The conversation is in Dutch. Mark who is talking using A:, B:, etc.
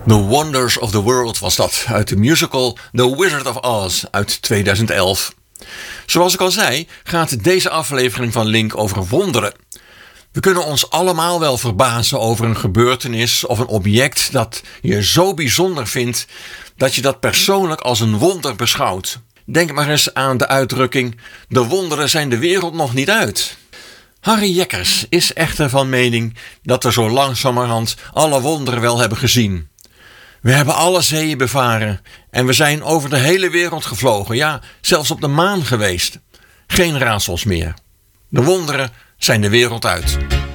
A: The Wonders of the World was dat, uit de musical The Wizard of Oz uit 2011. Zoals ik al zei, gaat deze aflevering van Link over wonderen. We kunnen ons allemaal wel verbazen over een gebeurtenis of een object dat je zo bijzonder vindt dat je dat persoonlijk als een wonder beschouwt. Denk maar eens aan de uitdrukking: de wonderen zijn de wereld nog niet uit. Harry Jekkers is echter van mening dat we zo langzamerhand alle wonderen wel hebben gezien. We hebben alle zeeën bevaren en we zijn over de hele wereld gevlogen, ja, zelfs op de maan geweest. Geen raadsels meer. De wonderen zijn de wereld uit.